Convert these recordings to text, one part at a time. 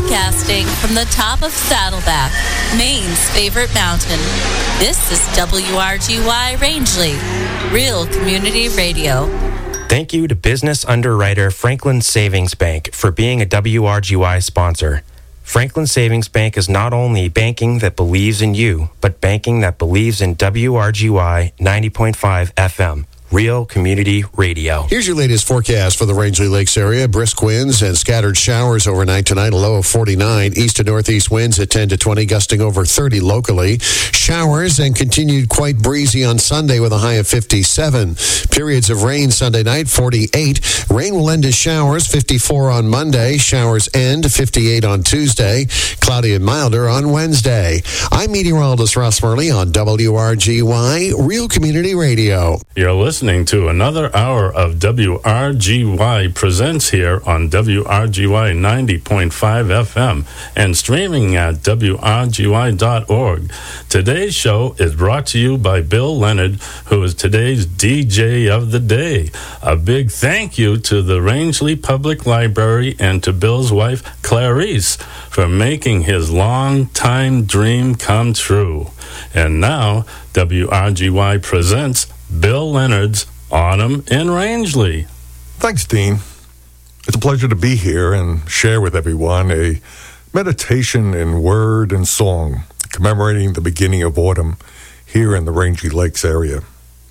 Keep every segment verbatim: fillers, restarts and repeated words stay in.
Broadcasting from the top of Saddleback, Maine's favorite mountain. This is W R G Y Rangeley, Real Community Radio. Thank you to business underwriter Franklin Savings Bank for being a W R G Y sponsor. Franklin Savings Bank is not only banking that believes in you, but banking that believes in W R G Y ninety point five F M. Real Community Radio. Here's your latest forecast for the Rangeley Lakes area. Brisk winds and scattered showers overnight tonight, a low of forty-nine. East to northeast winds at ten to twenty, gusting over thirty locally. Showers and continued quite breezy on Sunday with a high of fifty-seven. Periods of rain Sunday night, forty-eight. Rain will end as showers, fifty-four on Monday. Showers end, fifty-eight on Tuesday. Cloudy and milder on Wednesday. I'm meteorologist Ross Murley on W R G Y, Real Community Radio. You're listening to another hour of W R G Y Presents here on W R G Y ninety point five F M and streaming at W R G Y dot org. Today's show is brought to you by Bill Leonard, who is today's D J of the day. A big thank you to the Rangeley Public Library and to Bill's wife, Clarice, for making his long-time dream come true. And now, W R G Y presents Bill Leonard's Autumn in Rangeley. Thanks, Dean. It's a pleasure to be here and share with everyone a meditation in word and song commemorating the beginning of autumn here in the Rangeley Lakes area.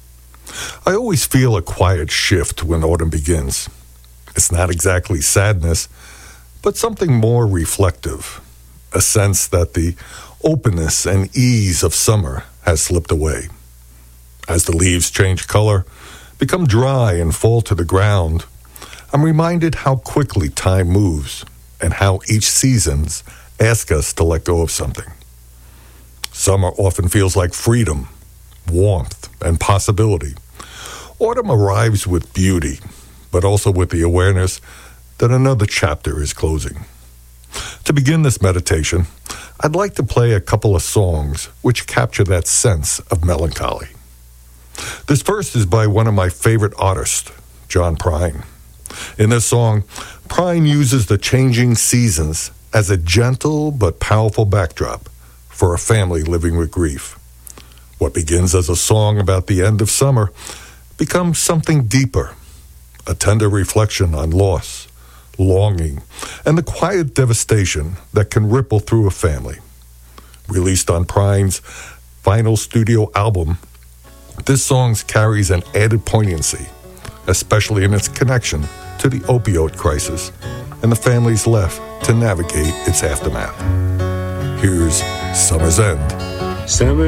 I always feel a quiet shift when autumn begins. It's not exactly sadness, but something more reflective, a sense that the openness and ease of summer has slipped away. As the leaves change color, become dry and fall to the ground, I'm reminded how quickly time moves and how each seasons ask us to let go of something. Summer often feels like freedom, warmth, and possibility. Autumn arrives with beauty, but also with the awareness that another chapter is closing. To begin this meditation, I'd like to play a couple of songs which capture that sense of melancholy. This first is by one of my favorite artists, John Prine. In this song, Prine uses the changing seasons as a gentle but powerful backdrop for a family living with grief. What begins as a song about the end of summer becomes something deeper, a tender reflection on loss, longing, and the quiet devastation that can ripple through a family. Released on Prine's final studio album, this song carries an added poignancy, especially in its connection to the opioid crisis and the families left to navigate its aftermath. Here's Summer's End. Summer